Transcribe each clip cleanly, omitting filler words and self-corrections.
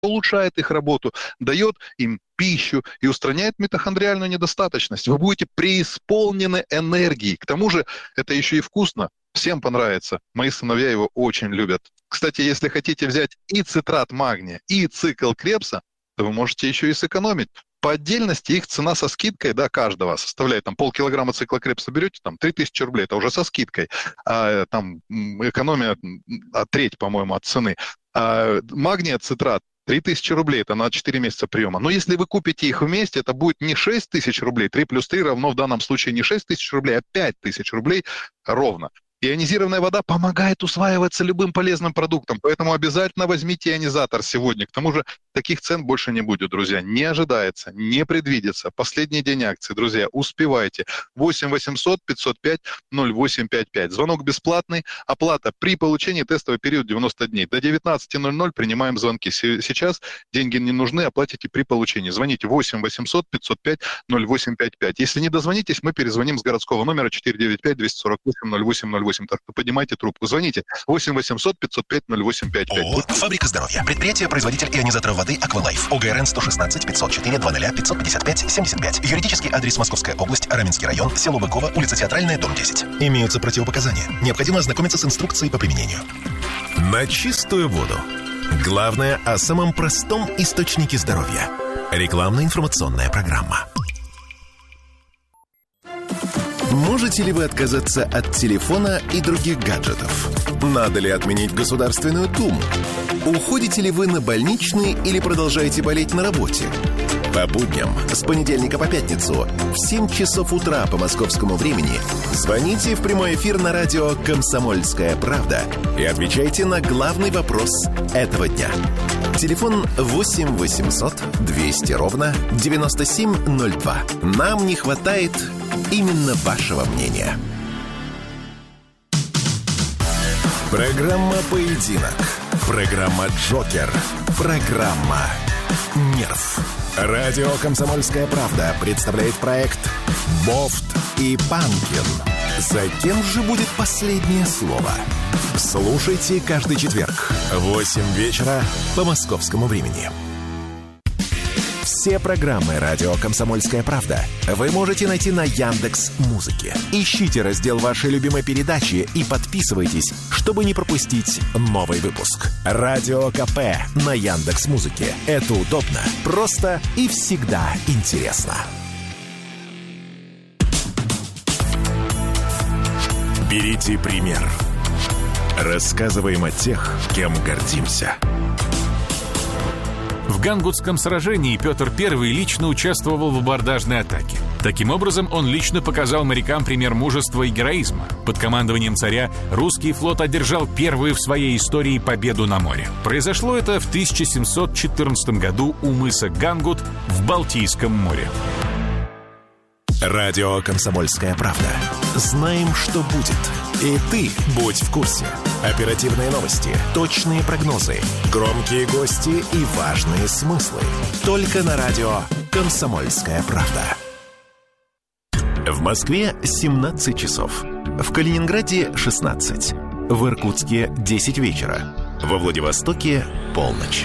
улучшает их работу, дает им пищу и устраняет митохондриальную недостаточность. Вы будете преисполнены энергией. К тому же это еще и вкусно. Всем понравится. Мои сыновья его очень любят. Кстати, если хотите взять и цитрат магния, и цикл Кребса, то вы можете еще и сэкономить. По отдельности их цена со скидкой, да, каждого составляет, там, полкилограмма цикла Кребса берете, там, 3000 рублей, это уже со скидкой. А там экономия треть, по-моему, от цены. А магния цитрат 3000 рублей, это на 4 месяца приема. Но если вы купите их вместе, это будет не 6000 рублей, 3 плюс 3 равно в данном случае не 6000 рублей, а 5000 рублей ровно. Ионизированная вода помогает усваиваться любым полезным продуктам, поэтому обязательно возьмите ионизатор сегодня. К тому же таких цен больше не будет, друзья. Не ожидается, не предвидится. Последний день акции, друзья, успевайте. 8 800 505 0855. Звонок бесплатный, оплата при получении тестовый период 90 дней. До 19:00 принимаем звонки. Сейчас деньги не нужны, оплатите при получении. Звоните 8 800 505 0855. Если не дозвонитесь, мы перезвоним с городского номера 495 248 0808. Так что поднимайте трубку, звоните 8 800 505 0855. ООО «Фабрика здоровья». Предприятие-производитель ионизаторов воды «Аквалайф». ОГРН 116 504 00 555 75. Юридический адрес: Московская область, Раменский район, село Быково, улица Театральная, дом 10. Имеются противопоказания. Необходимо ознакомиться с инструкцией по применению. На чистую воду. Главное о самом простом источнике здоровья. Рекламно-информационная программа. Можете ли вы отказаться от телефона и других гаджетов? Надо ли отменить Государственную Думу? Уходите ли вы на больничный или продолжаете болеть на работе? По будням с понедельника по пятницу в 7 часов утра по московскому времени звоните в прямой эфир на радио «Комсомольская правда» и отвечайте на главный вопрос этого дня. Телефон 8 800 200 ровно 9702. Нам не хватает именно вашего мнения. Программа «Поединок». Программа «Джокер». Программа «Нерв». Радио «Комсомольская правда» представляет проект «Бофт и Панкин». За кем же будет последнее слово? Слушайте каждый четверг в 8 вечера по московскому времени. Все программы «Радио Комсомольская правда» вы можете найти на Яндекс.Музыке. Ищите раздел вашей любимой передачи и подписывайтесь, чтобы не пропустить новый выпуск. Радио КП на Яндекс.Музыке. Это удобно, просто и всегда интересно. Берите пример. Рассказываем о тех, кем гордимся. В Гангутском сражении Петр I лично участвовал в абордажной атаке. Таким образом, он лично показал морякам пример мужества и героизма. Под командованием царя русский флот одержал первую в своей истории победу на море. Произошло это в 1714 году у мыса Гангут в Балтийском море. Радио «Комсомольская правда». Знаем, что будет. И ты будь в курсе. Оперативные новости, точные прогнозы, громкие гости и важные смыслы. Только на радио «Комсомольская правда». В Москве 17 часов. В Калининграде 16. В Иркутске 10 вечера. Во Владивостоке полночь.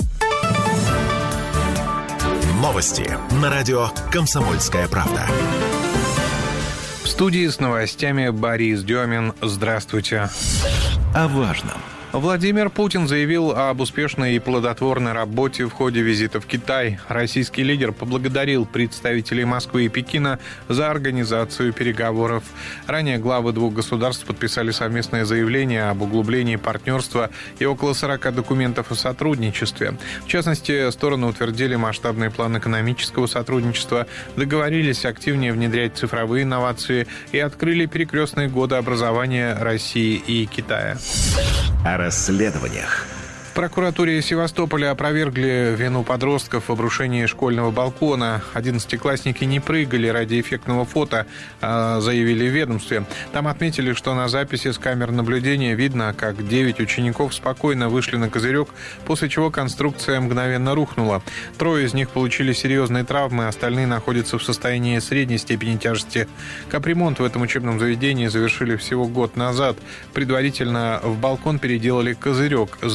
Новости на радио «Комсомольская правда». В студии с новостями Борис Демин. Здравствуйте. О важном. Владимир Путин заявил об успешной и плодотворной работе в ходе визита в Китай. Российский лидер поблагодарил представителей Москвы и Пекина за организацию переговоров. Ранее главы двух государств подписали совместное заявление об углублении партнерства и около 40 документов о сотрудничестве. В частности, стороны утвердили масштабный план экономического сотрудничества, договорились активнее внедрять цифровые инновации и открыли перекрестные годы образования России и Китая. О расследованиях. В прокуратуре Севастополя опровергли вину подростков в обрушении школьного балкона. 11-классники не прыгали ради эффектного фото, заявили в ведомстве. Там отметили, что на записи с камер наблюдения видно, как 9 учеников спокойно вышли на козырек, после чего конструкция мгновенно рухнула. 3 из них получили серьезные травмы, остальные находятся в состоянии средней степени тяжести. Капремонт в этом учебном заведении завершили всего год назад. Предварительно в балкон переделали козырек здания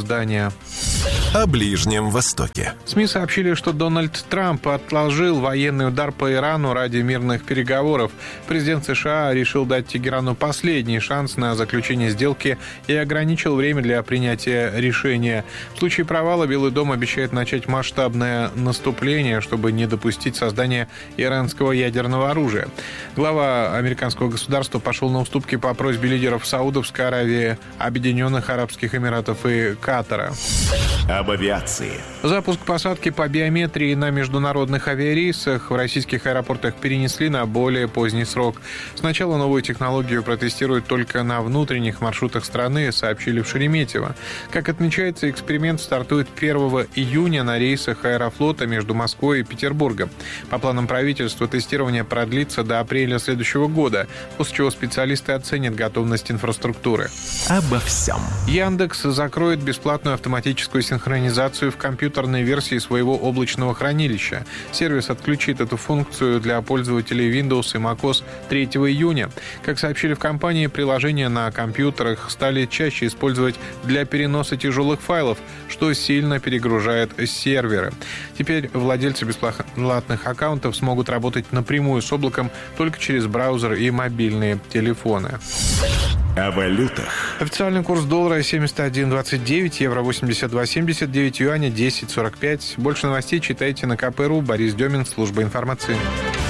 дня. О Ближнем Востоке. СМИ сообщили, что Дональд Трамп отложил военный удар по Ирану ради мирных переговоров. Президент США решил дать Тегерану последний шанс на заключение сделки и ограничил время для принятия решения. В случае провала Белый дом обещает начать масштабное наступление, чтобы не допустить создания иранского ядерного оружия. Глава американского государства пошел на уступки по просьбе лидеров Саудовской Аравии, Объединенных Арабских Эмиратов и Катара. Об авиации. Запуск посадки по биометрии на международных авиарейсах в российских аэропортах перенесли на более поздний срок. Сначала новую технологию протестируют только на внутренних маршрутах страны, сообщили в Шереметьево. Как отмечается, эксперимент стартует 1 июня на рейсах Аэрофлота между Москвой и Петербургом. По планам правительства тестирование продлится до апреля следующего года, после чего специалисты оценят готовность инфраструктуры. Обо всем. Яндекс закроет бесплатную автоматическую синхронизацию в компьютерной версии своего облачного хранилища. Сервис отключит эту функцию для пользователей Windows и macOS 3 июня. Как сообщили в компании, приложения на компьютерах стали чаще использовать для переноса тяжелых файлов, что сильно перегружает серверы. Теперь владельцы бесплатных аккаунтов смогут работать напрямую с облаком только через браузер и мобильные телефоны. О валютах. Официальный курс доллара 71.29, евро 82.79, юаня 10.45. Больше новостей читайте на КП.ру. Борис Демин, служба информации.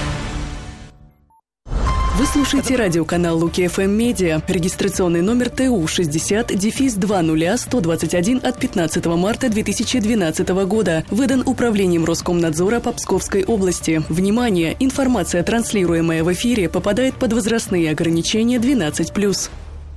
Вы слушаете радиоканал Луки-ФМ Медиа. Регистрационный номер ТУ 60-20-121 от 15 марта 2012 года. Выдан Управлением Роскомнадзора по Псковской области. Внимание! Информация, транслируемая в эфире, попадает под возрастные ограничения 12+.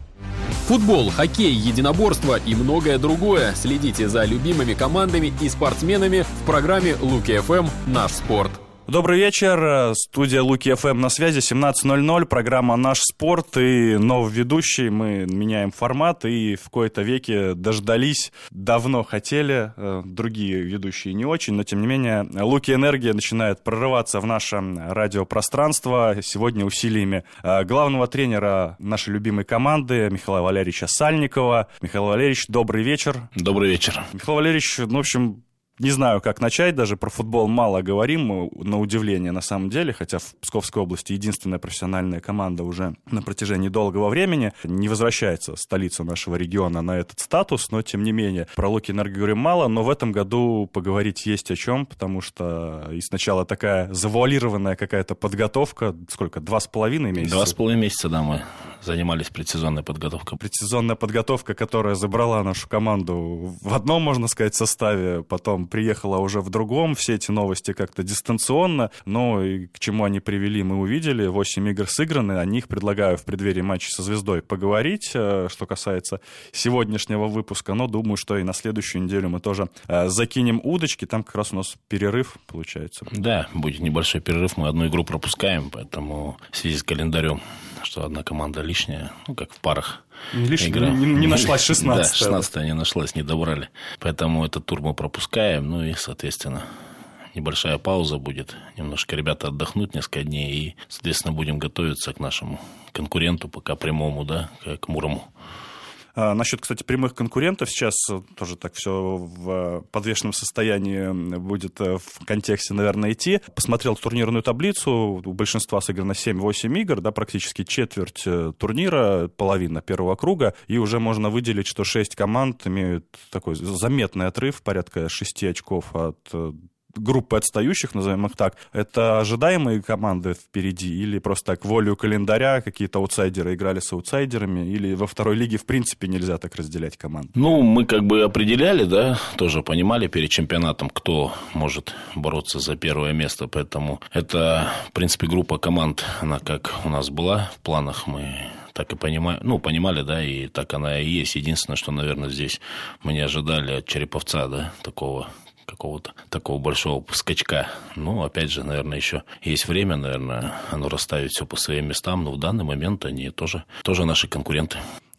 Футбол, хоккей, единоборство и многое другое. Следите за любимыми командами и спортсменами в программе «Луки-ФМ. Наш спорт». Добрый вечер, студия Луки-ФМ на связи, 17:00, программа «Наш спорт» и новый ведущий. Мы меняем формат и в кои-то веки дождались, давно хотели, другие ведущие не очень, но тем не менее Луки-Энергия начинает прорываться в наше радиопространство. Сегодня усилиями главного тренера нашей любимой команды Михаила Валерьевича Сальникова. Михаил Валерьевич, добрый вечер. Добрый вечер. Михаил Валерьевич, в общем... Не знаю, как начать, даже про футбол мало говорим, на удивление на самом деле, хотя в Псковской области единственная профессиональная команда уже на протяжении долгого времени не возвращается столица нашего региона на этот статус, но тем не менее про Луки-Энергию говорим мало, но в этом году поговорить есть о чем, потому что и сначала такая завуалированная какая-то подготовка, сколько, 2,5 месяца? 2,5 месяца, да, мы занимались предсезонной подготовкой. Предсезонная подготовка, которая забрала нашу команду в одном, можно сказать, составе, потом приехала уже в другом, все эти новости как-то дистанционно, но и к чему они привели, мы увидели, 8 игр сыграны, о них предлагаю в преддверии матча со «Звездой» поговорить, что касается сегодняшнего выпуска, но думаю, что и на следующую неделю мы тоже закинем удочки, там как раз у нас перерыв получается. Да, будет небольшой перерыв, мы одну игру пропускаем, поэтому в связи с календарем, что одна команда лишняя, ну, как в парах. Не нашлась 16-я. Да, 16-я не нашлась, не добрали. Поэтому этот тур мы пропускаем, ну и, соответственно, небольшая пауза будет. Немножко ребята отдохнут несколько дней и, соответственно, будем готовиться к нашему конкуренту, пока прямому, да, к Мурому. Насчет, кстати, прямых конкурентов, сейчас тоже так все в подвешенном состоянии будет в контексте, наверное, идти. Посмотрел турнирную таблицу, у большинства сыграно 7-8 игр, да, практически четверть турнира, половина первого круга, и уже можно выделить, что 6 команд имеют такой заметный отрыв, порядка 6 очков от группы отстающих, назовем их так. Это ожидаемые команды впереди или просто так волею календаря какие-то аутсайдеры играли с аутсайдерами, или во второй лиге в принципе нельзя так разделять команды? Ну, мы как бы определяли, да, тоже понимали перед чемпионатом, кто может бороться за первое место, поэтому это, в принципе, группа команд, она как у нас была в планах, мы так и понимали, да, и так она и есть. Единственное, что, наверное, здесь мы не ожидали от Череповца, да, какого-то такого большого скачка. Ну, опять же, наверное, еще есть время, наверное, оно расставит все по своим местам, но в данный момент они тоже наши конкуренты.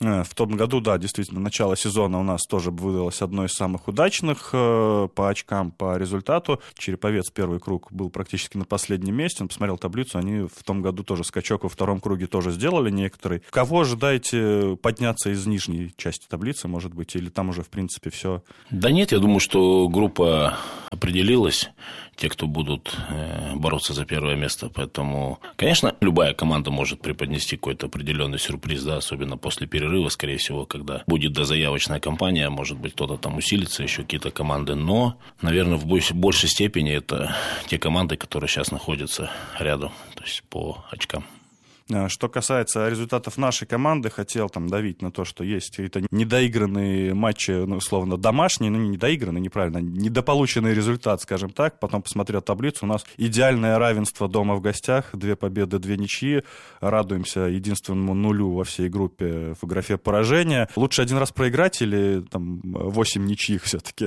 В том году, да, действительно, начало сезона у нас тоже выдалось одно из самых удачных по очкам, по результату. Череповец первый круг был практически на последнем месте. Он посмотрел таблицу, они в том году тоже скачок во втором круге тоже сделали некоторые. Кого ожидаете подняться из нижней части таблицы, может быть, или там уже, в принципе, все? Да нет, я думаю, что группа определилась, те, кто будут бороться за первое место. Поэтому, конечно, любая команда может преподнести какой-то определенный сюрприз, да, особенно после перерыва, скорее всего, когда будет дозаявочная кампания, может быть, кто-то там усилится, еще какие-то команды. Но, наверное, в большей степени это те команды, которые сейчас находятся рядом, то есть по очкам. Что касается результатов нашей команды, хотел там давить на то, что есть какие-то недоигранные матчи, ну, условно, домашние, ну, не недоигранные, неправильно, недополученный результат, скажем так. Потом посмотрел таблицу, у нас идеальное равенство дома в гостях, 2 победы, 2 ничьи. Радуемся единственному нулю во всей группе в графе поражения. Лучше один раз проиграть или там 8 ничьих все-таки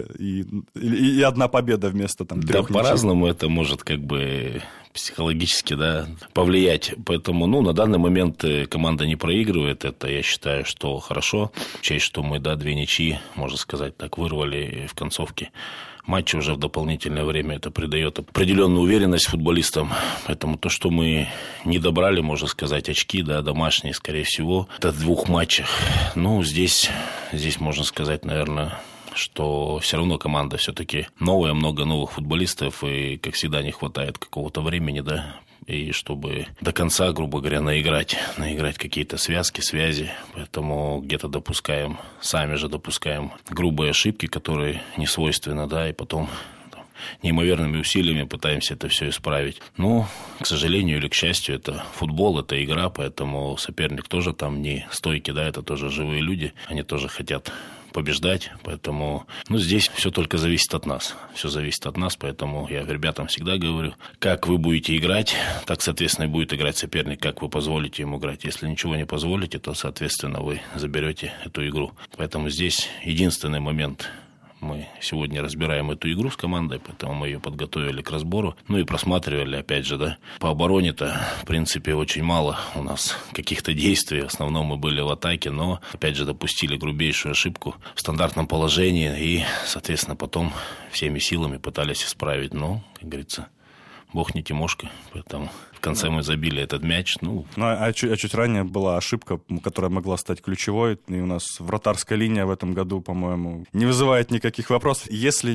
и 1 победа вместо там 3 Да, ничьих? по-разному это может как бы психологически, да, повлиять. Поэтому, ну, на данный момент команда не проигрывает. Это, я считаю, что хорошо. Учесть, что мы, да, 2 ничьи, можно сказать так, вырвали в концовке матча уже в дополнительное время. Это придает определенную уверенность футболистам. Поэтому то, что мы не добрали, можно сказать, очки, да, домашние, скорее всего, это в 2 матчах. Ну, здесь можно сказать, наверное, что все равно команда все-таки новая, много новых футболистов, и, как всегда, не хватает какого-то времени, да, и чтобы до конца, грубо говоря, наиграть какие-то связки, связи. Поэтому где-то сами же допускаем грубые ошибки, которые не свойственны, да, и потом неимоверными усилиями пытаемся это все исправить. Но, к сожалению или к счастью, это футбол, это игра, поэтому соперник тоже там не стойкий, да, это тоже живые люди, они тоже хотят побеждать, поэтому, ну, здесь все только зависит от нас. Все зависит от нас, поэтому я ребятам всегда говорю, как вы будете играть, так, соответственно, и будет играть соперник, как вы позволите ему играть. Если ничего не позволите, то, соответственно, вы заберете эту игру. Поэтому здесь единственный момент. Мы сегодня разбираем эту игру с командой, поэтому мы ее подготовили к разбору. Ну и просматривали, опять же, да. По обороне-то, в принципе, очень мало у нас каких-то действий. В основном мы были в атаке, но, опять же, допустили грубейшую ошибку в стандартном положении. И, соответственно, потом всеми силами пытались исправить. Но, как говорится, Бог не Тимошка, поэтому в конце мы забили этот мяч. Чуть ранее была ошибка, которая могла стать ключевой, и у нас вратарская линия в этом году, по-моему, не вызывает никаких вопросов. Если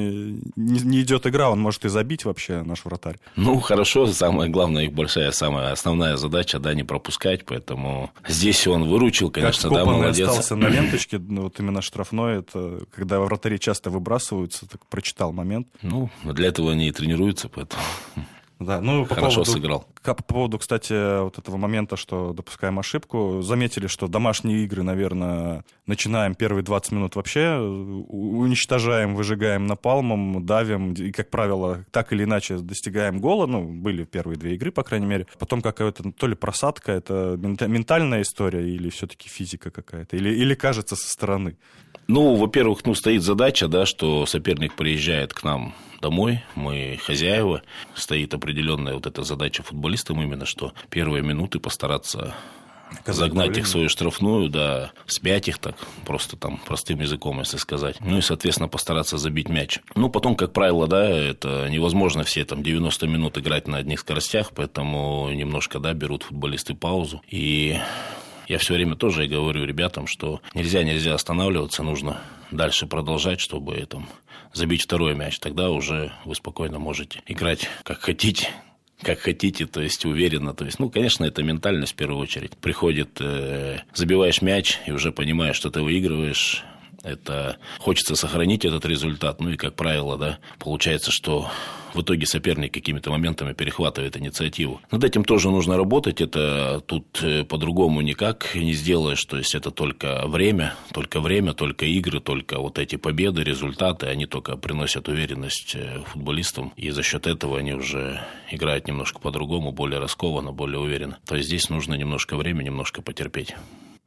не идет игра, он может и забить вообще, наш вратарь. Ну, хорошо, самое главное, их большая, самая основная задача, да, не пропускать, поэтому здесь он выручил, конечно, да, молодец. Остался на ленточке, вот именно штрафной, это когда вратари часто выбрасываются, так прочитал момент. Ну, для этого они и тренируются, поэтому... Да, хорошо сыграл. По поводу, кстати, вот этого момента, что допускаем ошибку, заметили, что домашние игры, наверное, начинаем первые 20 минут вообще, уничтожаем, выжигаем напалмом, давим, и, как правило, так или иначе достигаем гола, были первые 2 игры, по крайней мере. Потом какая-то то ли просадка, это ментальная история или все-таки физика какая-то, или кажется со стороны? Ну, во-первых, стоит задача, да, что соперник приезжает к нам домой, мы хозяева, стоит определенная вот эта задача футболистам именно, что первые минуты постараться загнать их в свою штрафную, да, смять их так, просто там простым языком, если сказать. Ну и, соответственно, постараться забить мяч. Ну, потом, как правило, да, это невозможно все там 90 минут играть на одних скоростях, поэтому немножко, да, берут футболисты паузу. И я все время тоже говорю ребятам, что нельзя останавливаться, нужно дальше продолжать, чтобы там забить второй мяч. Тогда уже вы спокойно можете играть как хотите, то есть уверенно. То есть, конечно, это ментальность в первую очередь. Приходит, забиваешь мяч и уже понимаешь, что ты выигрываешь. Это хочется сохранить этот результат. Ну и, как правило, да, получается, что в итоге соперник какими-то моментами перехватывает инициативу. Над этим тоже нужно работать. Это тут по-другому никак не сделаешь. То есть это только время, только игры, только вот эти победы, результаты. Они только приносят уверенность футболистам. И за счет этого они уже играют немножко по-другому, более раскованно, более уверенно. То есть здесь нужно немножко времени, немножко потерпеть.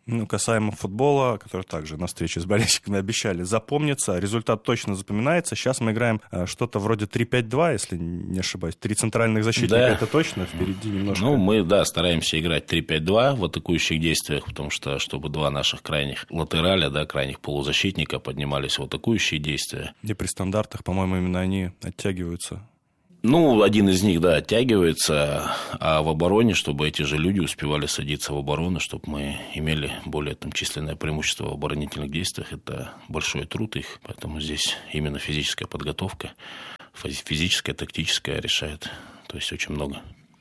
Касаемо футбола, который также на встрече с болельщиками обещали запомниться, результат точно запоминается. Сейчас мы играем что-то вроде 3-5-2, если не ошибаюсь. 3 центральных защитника, да. Это точно, впереди немножко. Мы, стараемся играть 3-5-2 в атакующих действиях, потому что, чтобы 2 наших крайних латераля, крайних полузащитника поднимались в атакующие действия. И при стандартах, по-моему, именно они оттягиваются. Один из них, оттягивается, а в обороне, чтобы эти же люди успевали садиться в оборону, чтобы мы имели более численное преимущество в оборонительных действиях, это большой труд их, поэтому здесь именно физическая подготовка, физическая, тактическая решает, то есть очень много.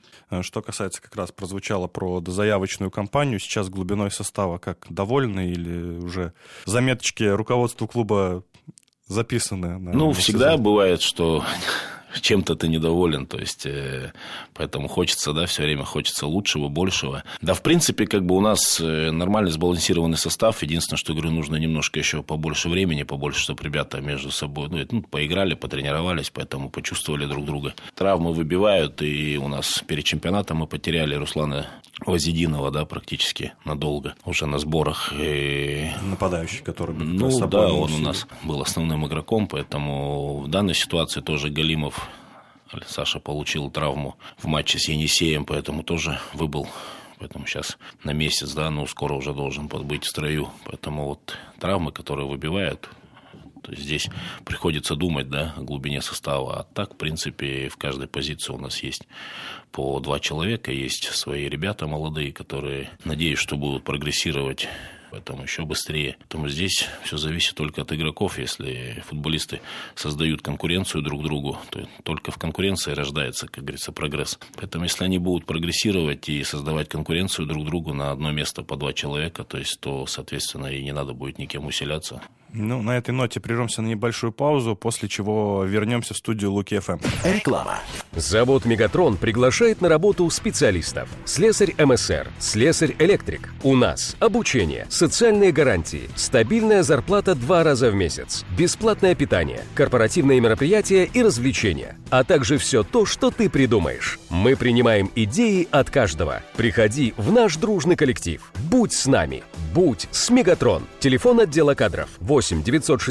Что касается, как раз прозвучало про дозаявочную кампанию, сейчас глубиной состава как довольны или уже заметочки руководству клуба записаны? Всегда бывает, что чем-то ты недоволен, то есть, поэтому хочется, все время хочется лучшего, большего. В принципе, у нас нормально сбалансированный состав, единственное, что, говорю, нужно немножко еще побольше времени, побольше, чтобы ребята между собой, поиграли, потренировались, поэтому почувствовали друг друга. Травмы выбивают, и у нас перед чемпионатом мы потеряли Руслана Вазидинова, практически надолго, уже на сборах. Нападающий, который... он у нас был основным игроком, поэтому в данной ситуации тоже Галимов, Саша, получил травму в матче с Енисеем, поэтому тоже выбыл. Поэтому сейчас на месяц, скоро уже должен быть в строю. Поэтому травмы, которые выбивают, то есть здесь приходится думать, о глубине состава. А так, в принципе, в каждой позиции у нас есть по 2 человека, есть свои ребята молодые, которые, надеюсь, что будут прогрессировать, поэтому еще быстрее. Поэтому здесь все зависит только от игроков. Если футболисты создают конкуренцию друг другу, то только в конкуренции рождается, как говорится, прогресс. Поэтому если они будут прогрессировать и создавать конкуренцию друг другу на одно место по 2 человека, то, соответственно, и не надо будет никем усиляться. На этой ноте прервемся на небольшую паузу, после чего вернемся в студию Луки ФМ. Реклама. Завод «Мегатрон» приглашает на работу специалистов. Слесарь МСР, слесарь-электрик. У нас обучение, социальные гарантии, стабильная зарплата 2 раза в месяц, бесплатное питание, корпоративные мероприятия и развлечения, а также все то, что ты придумаешь. Мы принимаем идеи от каждого. Приходи в наш дружный коллектив. Будь с нами. Будь с «Мегатрон». Телефон отдела кадров 8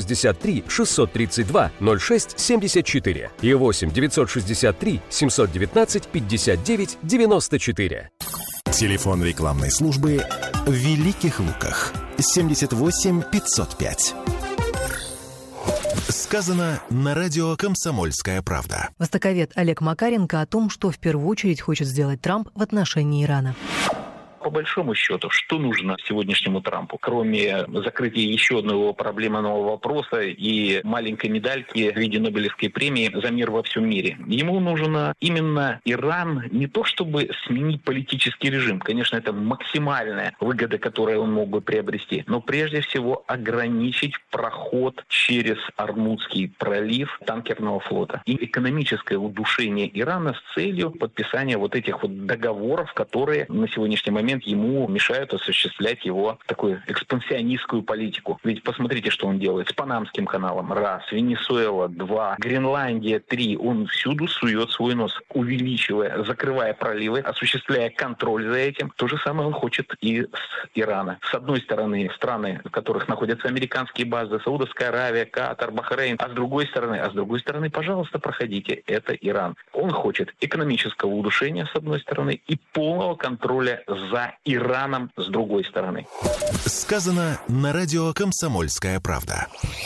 963 632 06 74 и 8 963 719 59 94. Телефон рекламной службы в Великих Луках 78 505. Сказано на радио «Комсомольская правда». Востоковед Олег Макаренко о том, что в первую очередь хочет сделать Трамп в отношении Ирана. По большому счету, что нужно сегодняшнему Трампу, кроме закрытия еще одного проблемного вопроса и маленькой медальки в виде Нобелевской премии за мир во всем мире? Ему нужно именно Иран не то чтобы сменить политический режим, конечно, это максимальная выгода, которую он мог бы приобрести, но прежде всего ограничить проход через Ормузский пролив танкерного флота и экономическое удушение Ирана с целью подписания этих договоров, которые на сегодняшний момент ему мешают осуществлять его такую экспансионистскую политику. Ведь посмотрите, что он делает с Панамским каналом. 1, Венесуэла 2, Гренландия 3. Он всюду сует свой нос, увеличивая, закрывая проливы, осуществляя контроль за этим. То же самое он хочет и с Ирана. С одной стороны, страны, в которых находятся американские базы, Саудовская Аравия, Катар, Бахрейн. А с другой стороны, пожалуйста, проходите. Это Иран. Он хочет экономического удушения, с одной стороны, и полного контроля за Ираном с другой стороны. Сказано на радио «Комсомольская правда».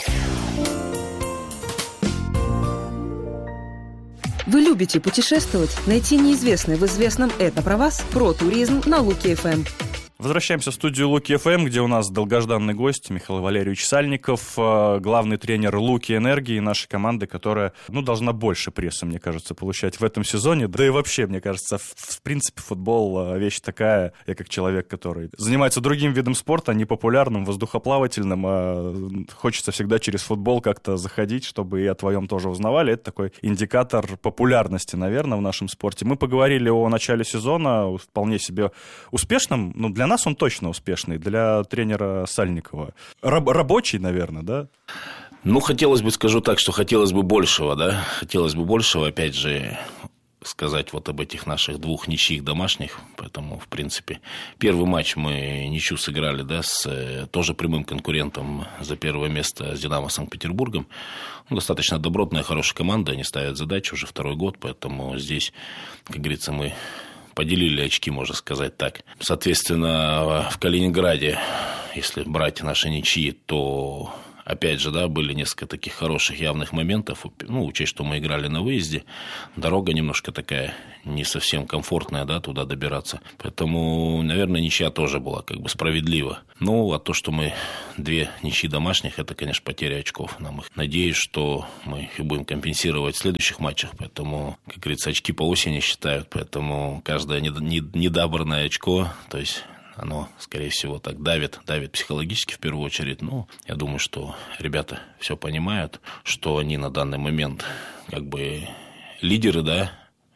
Вы любите путешествовать? Найти неизвестное в известном «Это про вас» про туризм на Луки ФМ. Возвращаемся в студию Луки ФМ, где у нас долгожданный гость Михаил Валерьевич Сальников, главный тренер Луки Энергии, нашей команды, которая, должна больше прессы, мне кажется, получать в этом сезоне. Да и вообще, мне кажется, в принципе, футбол вещь такая. Я как человек, который занимается другим видом спорта, не популярным, воздухоплавательным, хочется всегда через футбол как-то заходить, чтобы и о твоем тоже узнавали. Это такой индикатор популярности, наверное, в нашем спорте. Мы поговорили о начале сезона, вполне себе успешном, для нас он точно успешный, для тренера Сальникова. Рабочий, наверное, да? Хотелось бы, скажу так, что хотелось бы большего, да? Хотелось бы большего, опять же, сказать вот об этих наших 2 ничьих домашних. Поэтому, в принципе, первый матч мы ничью сыграли, да, с тоже прямым конкурентом за первое место с «Динамо» Санкт-Петербургом. Достаточно добротная, хорошая команда, они ставят задачу уже 2-й год, поэтому здесь, как говорится, мы поделили очки, можно сказать так. Соответственно, в Калининграде, если брать наши ничьи, то... Опять же, да, были несколько таких хороших явных моментов. Учесть, что мы играли на выезде. Дорога немножко такая не совсем комфортная, да, туда добираться. Поэтому, наверное, ничья тоже была как бы справедлива. А то, что мы 2 ничьи домашних, это, конечно, потеря очков. Надеюсь, что мы их будем компенсировать в следующих матчах. Поэтому, как говорится, очки по осени считают. Поэтому каждое недобранное очко, то есть... Оно, скорее всего, так давит психологически в первую очередь. Я думаю, что ребята все понимают, что они на данный момент как бы лидеры, да,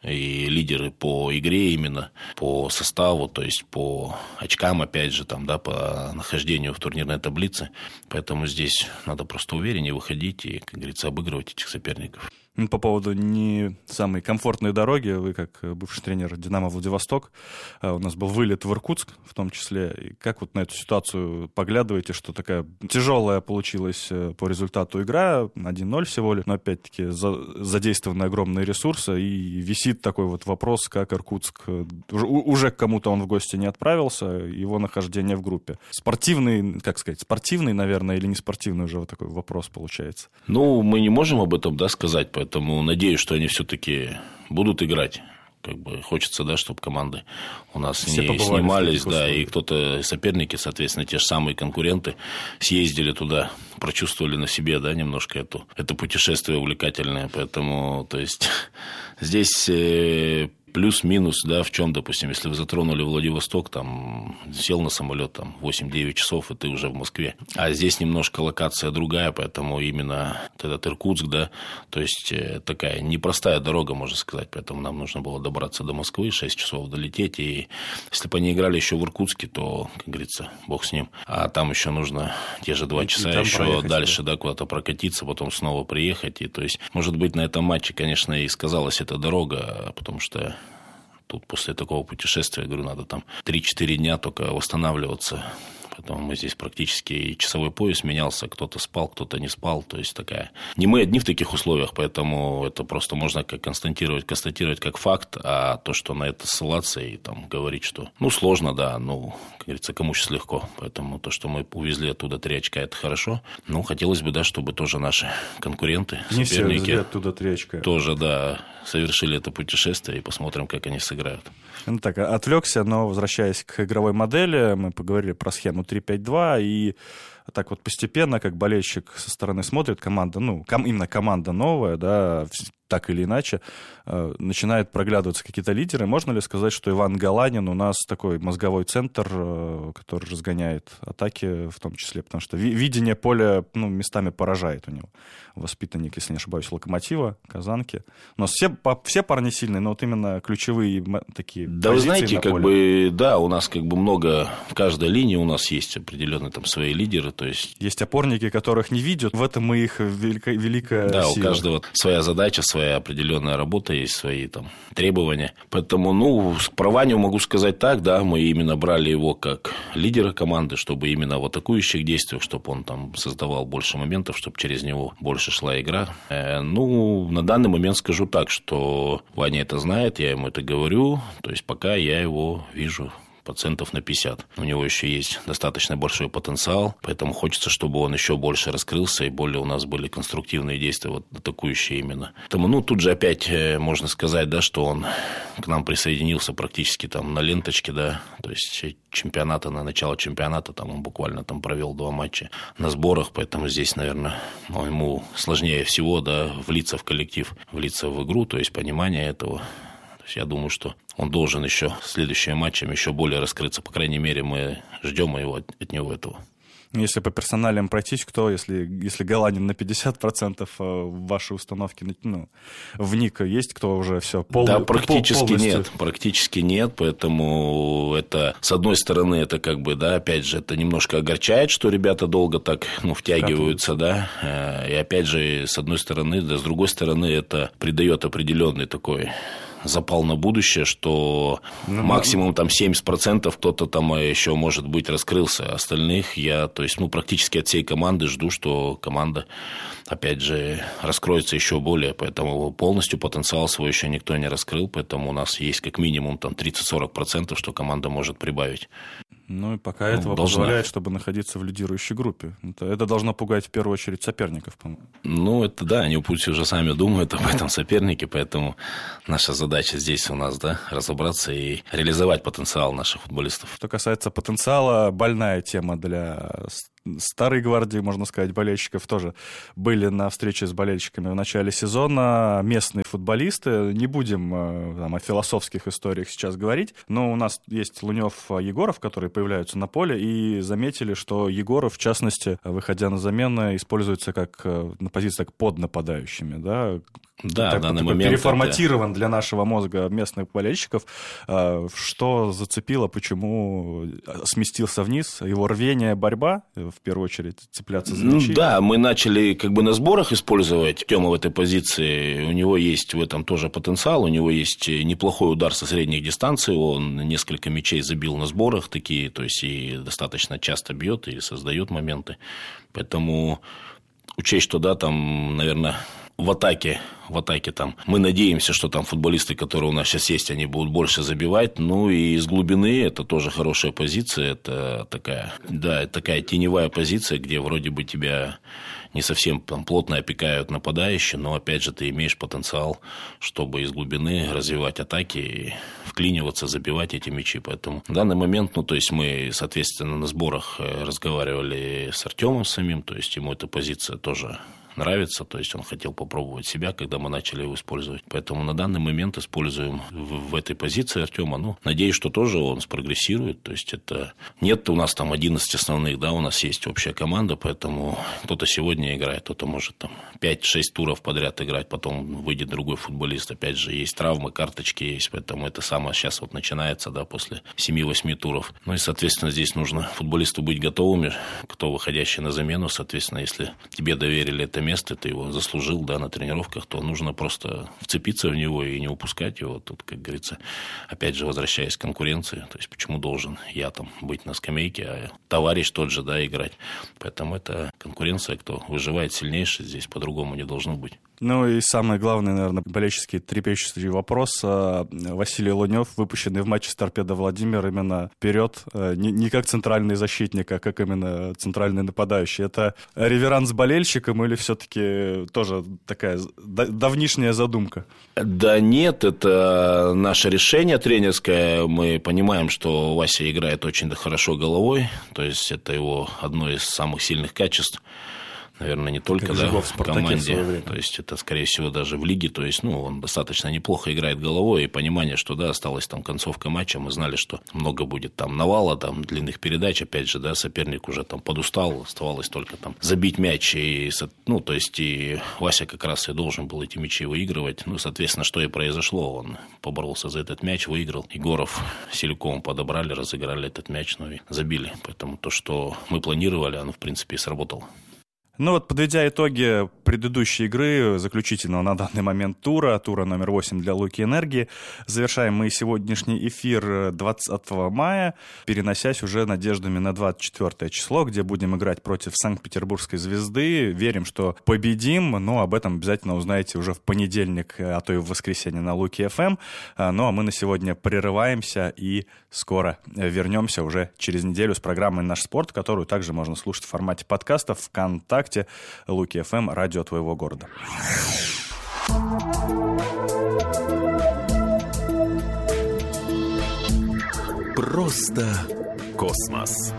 и лидеры по игре именно, по составу, то есть по очкам, опять же, там, да, по нахождению в турнирной таблице. Поэтому здесь надо просто увереннее выходить и, как говорится, обыгрывать этих соперников. По поводу не самой комфортной дороги, вы как бывший тренер «Динамо» Владивосток, у нас был вылет в Иркутск в том числе. И как вот на эту ситуацию поглядываете, что такая тяжелая получилась по результату игра, 1-0 всего лишь, но опять-таки задействованы огромные ресурсы, и висит такой вот вопрос, как Иркутск, уже к кому-то он в гости не отправился, его нахождение в группе. Спортивный, наверное, или не спортивный уже вот такой вопрос получается? Мы не можем об этом, да, сказать, поэтому надеюсь, что они все-таки будут играть. Как бы хочется, да, чтобы команды у нас не снимались, да, и кто-то, соперники, соответственно, те же самые конкуренты, съездили туда, прочувствовали на себе, да, немножко это путешествие увлекательное. Поэтому, то есть, здесь плюс-минус, да, в чем, допустим, если вы затронули Владивосток, там, сел на самолет, там, 8-9 часов, и ты уже в Москве. А здесь немножко локация другая, поэтому именно этот Иркутск, да, то есть, такая непростая дорога, можно сказать, поэтому нам нужно было добраться до Москвы, 6 часов долететь, и если бы они играли еще в Иркутске, то, как говорится, бог с ним. А там еще нужно те же 2 часа еще дальше, да, куда-то прокатиться, потом снова приехать, и, то есть, может быть, на этом матче, конечно, и сказалась эта дорога, потому что тут после такого путешествия, говорю, надо там 3-4 дня только восстанавливаться. Поэтому мы здесь практически и часовой пояс менялся. Кто-то спал, кто-то не спал. То есть такая... Не мы одни в таких условиях, поэтому это просто можно как констатировать как факт. А то, что на это ссылаться и там говорить, что... сложно, да, как говорится, кому сейчас легко. Поэтому то, что мы увезли оттуда 3 очка, это хорошо. Хотелось бы, да, чтобы тоже наши конкуренты, не соперники... все увезли оттуда 3 очка. Тоже, да, совершили это путешествие и посмотрим, как они сыграют. Так, отвлекся, но возвращаясь к игровой модели, мы поговорили про схему 3-5-2, и так вот постепенно, как болельщик со стороны смотрит, команда, именно команда новая, да, так или иначе, начинает проглядываться какие-то лидеры. Можно ли сказать, что Иван Галанин у нас такой мозговой центр, который разгоняет атаки в том числе, потому что видение поля местами поражает у него. Воспитанник, если не ошибаюсь, «Локомотива», «Казанки». У нас все парни сильные, но вот именно ключевые такие позиции. Да, вы знаете, у нас много, в каждой линии у нас есть определенные там свои лидеры, то есть... Есть опорники, которых не видят, в этом и их великая сила. Да, у каждого своя задача, своя определенная работа, есть свои там требования. Поэтому, про Ваню могу сказать так, да, мы именно брали его как лидера команды, чтобы именно в атакующих действиях, чтобы он там создавал больше моментов, чтобы через него больше шла игра. На данный момент скажу так, что Ваня это знает, я ему это говорю, то есть пока я его вижу процентов на 50. У него еще есть достаточно большой потенциал, поэтому хочется, чтобы он еще больше раскрылся и более у нас были конструктивные действия, вот атакующие именно. Поэтому, тут же опять можно сказать, да, что он к нам присоединился практически там на ленточке, да, то есть на начало чемпионата там он буквально там провел 2 матча на сборах, поэтому здесь, наверное, ему сложнее всего, да, влиться в коллектив, влиться в игру, то есть понимание этого. Я думаю, что он должен еще следующим матчем еще более раскрыться. По крайней мере, мы ждем от него этого. Если по персоналиям пройтись, кто, если Галанин на 50% в вашей установке вник, есть кто уже все полностью? Да, практически нет, поэтому это, с одной стороны, это как бы, да, опять же, это немножко огорчает, что ребята долго так, втягиваются, да, и опять же, с одной стороны, да, с другой стороны, это придает определенный такой запал на будущее, что максимум там 70% кто-то там еще, может быть, раскрылся. Остальных я, то есть, практически от всей команды жду, что команда, опять же, раскроется еще более. Поэтому полностью потенциал свой еще никто не раскрыл. Поэтому у нас есть как минимум там 30-40%, что команда может прибавить. И пока этого позволяет, чтобы находиться в лидирующей группе. Это должно пугать в первую очередь соперников, по-моему. Это да, они пусть уже сами думают об этом сопернике, поэтому наша задача здесь у нас, разобраться и реализовать потенциал наших футболистов. Что касается потенциала, больная тема для старой гвардии, можно сказать, болельщиков. Тоже были на встрече с болельщиками в начале сезона местные футболисты. Не будем о философских историях сейчас говорить, но у нас есть Лунев, Егоров, которые появляются на поле, и заметили, что Егоров, в частности, выходя на замену, используется на позиции под нападающими, да? Да, в данный момент переформатирован для нашего мозга местных болельщиков. Что зацепило, почему сместился вниз? Его рвение, борьба, в первую очередь, цепляться за мячи? Да, мы начали на сборах использовать Тему в этой позиции. У него есть в этом тоже потенциал, у него есть неплохой удар со средних дистанций, он несколько мячей забил на сборах такие, то есть и достаточно часто бьет и создает моменты. Поэтому учесть, что там, наверное, в атаке там мы надеемся, что там футболисты, которые у нас сейчас есть, они будут больше забивать. И из глубины это тоже хорошая позиция. Это такая теневая позиция, где вроде бы тебя не совсем плотно опекают нападающие, но опять же ты имеешь потенциал, чтобы из глубины развивать атаки и вклиниваться, забивать эти мячи. Поэтому в данный момент, то есть мы, соответственно, на сборах разговаривали с Артемом самим, то есть ему эта позиция тоже нравится, то есть он хотел попробовать себя, когда мы начали его использовать. Поэтому на данный момент используем в этой позиции Артема. Надеюсь, что тоже он спрогрессирует. То есть это нет у нас там 11 основных, у нас есть общая команда, поэтому кто-то сегодня играет, кто-то может там 5-6 туров подряд играть, потом выйдет другой футболист. Опять же, есть травмы, карточки есть, поэтому это самое сейчас начинается, после 7-8 туров. И, соответственно, здесь нужно футболисту быть готовыми, кто выходящий на замену. Соответственно, если тебе доверили это место, ты его заслужил, на тренировках, то нужно просто вцепиться в него и не упускать его. Тут, как говорится, опять же, возвращаясь к конкуренции, то есть почему должен я там быть на скамейке, а товарищ тот же, играть. Поэтому это конкуренция, кто выживает сильнейший, здесь по-другому не должно быть. И самый главный, наверное, болельческий трепещущий вопрос. Василий Лунев, выпущенный в матче с «Торпедо» Владимир, именно вперед, не как центральный защитник, а как именно центральный нападающий. Это реверанс болельщикам или все-таки тоже такая давнишняя задумка? Да нет, это наше решение тренерское. Мы понимаем, что Вася играет очень хорошо головой, то есть это его одно из самых сильных качеств. Наверное, не только в команде, то есть это, скорее всего, даже в лиге, то есть, он достаточно неплохо играет головой, и понимание, что, осталась там концовка матча, мы знали, что много будет там навала, длинных передач, опять же, соперник уже там подустал, оставалось только там забить мяч, и, то есть, и Вася как раз и должен был эти мячи выигрывать, соответственно, что и произошло, он поборолся за этот мяч, выиграл, Егоров с Селюковым подобрали, разыграли этот мяч, и забили, поэтому то, что мы планировали, оно, в принципе, и сработало. Подведя итоги предыдущей игры, заключительного на данный момент тура номер 8 для Луки Энергии, завершаем мы сегодняшний эфир 20 мая, переносясь уже надеждами на 24 число, где будем играть против Санкт-Петербургской «Звезды». Верим, что победим, но об этом обязательно узнаете уже в понедельник, а то и в воскресенье на Луки ФМ. А мы на сегодня прерываемся и скоро вернемся уже через неделю с программой «Наш спорт», которую также можно слушать в формате подкастов ВКонтакте, Луки ФМ, радио твоего города. Просто космос.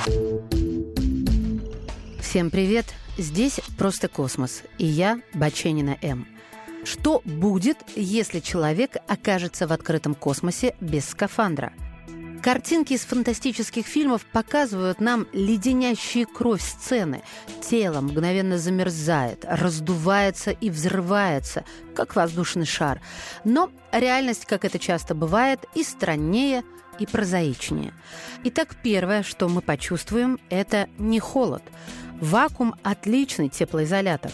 Всем привет! Здесь «Просто космос» и я, Баченина М. Что будет, если человек окажется в открытом космосе без скафандра? Картинки из фантастических фильмов показывают нам леденящие кровь сцены. Тело мгновенно замерзает, раздувается и взрывается, как воздушный шар. Но реальность, как это часто бывает, и страннее, и прозаичнее. Итак, первое, что мы почувствуем, это не холод. Вакуум – отличный теплоизолятор.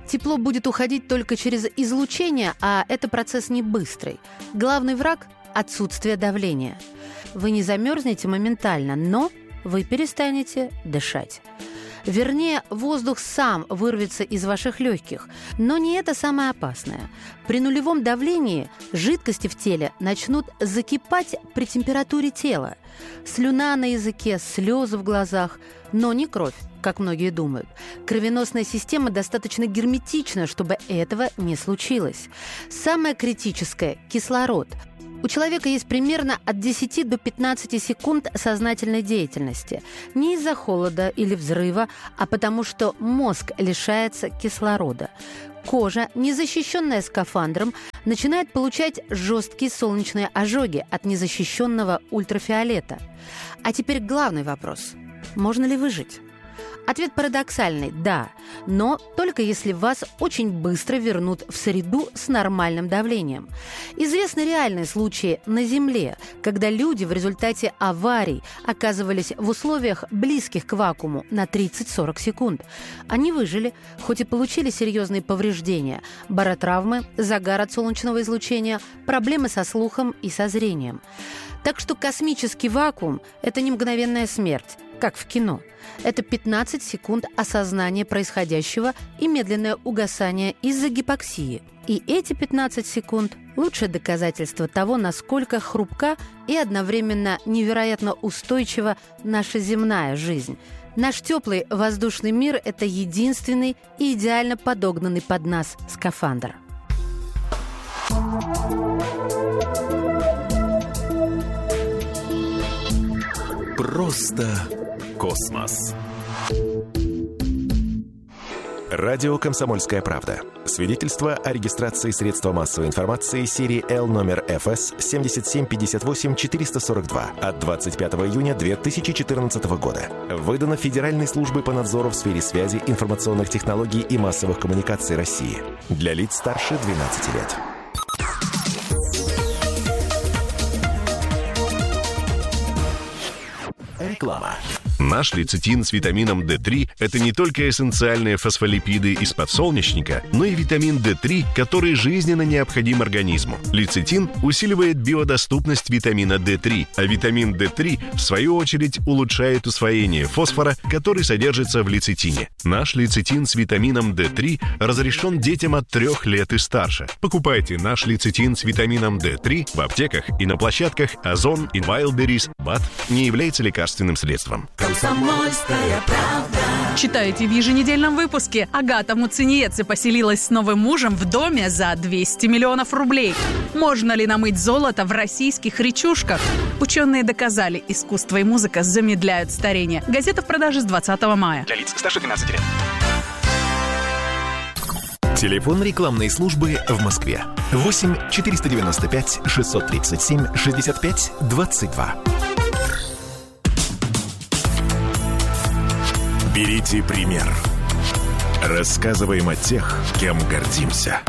Тепло будет уходить только через излучение, а это процесс не быстрый. Главный враг – отсутствие давления. Вы не замерзнете моментально, но вы перестанете дышать. Вернее, воздух сам вырвется из ваших легких. Но не это самое опасное. При нулевом давлении жидкости в теле начнут закипать при температуре тела. Слюна на языке, слезы в глазах, но не кровь, как многие думают. Кровеносная система достаточно герметична, чтобы этого не случилось. Самое критическое – кислород. У человека есть примерно от 10 до 15 секунд сознательной деятельности. Не из-за холода или взрыва, а потому что мозг лишается кислорода. Кожа, незащищенная скафандром, начинает получать жесткие солнечные ожоги от незащищенного ультрафиолета. А теперь главный вопрос. Можно ли выжить? Ответ парадоксальный – да, но только если вас очень быстро вернут в среду с нормальным давлением. Известны реальные случаи на Земле, когда люди в результате аварий оказывались в условиях, близких к вакууму, на 30-40 секунд. Они выжили, хоть и получили серьезные повреждения – баротравмы, загар от солнечного излучения, проблемы со слухом и со зрением. Так что космический вакуум – это не мгновенная смерть, как в кино. Это 15 секунд осознания происходящего и медленное угасание из-за гипоксии. И эти 15 секунд – лучшее доказательство того, насколько хрупка и одновременно невероятно устойчива наша земная жизнь. Наш теплый воздушный мир – это единственный и идеально подогнанный под нас скафандр. Просто космос. Радио «Комсомольская правда». Свидетельство о регистрации средства массовой информации серии L номер ФС 7758-442 от 25 июня 2014 года. Выдано Федеральной службой по надзору в сфере связи, информационных технологий и массовых коммуникаций России. Для лиц старше 12 лет. Реклама. Наш лецитин с витамином D3 – это не только эссенциальные фосфолипиды из подсолнечника, но и витамин D3, который жизненно необходим организму. Лецитин усиливает биодоступность витамина D3, а витамин D3, в свою очередь, улучшает усвоение фосфора, который содержится в лецитине. Наш лецитин с витамином D3 разрешен детям от 3 лет и старше. Покупайте наш лецитин с витамином D3 в аптеках и на площадках Озон и Wildberries. БАД не является лекарственным средством. Комсомольская правда. Читаете в еженедельном выпуске. Агата Муцениеце поселилась с новым мужем в доме за 200 миллионов рублей. Можно ли намыть золото в российских речушках? Ученые доказали, искусство и музыка замедляют старение. Газета в продаже с 20 мая. Для лиц старше 12 лет. Телефон рекламной службы в Москве. 8 495 637 65 22. Берите пример. Рассказываем о тех, кем гордимся.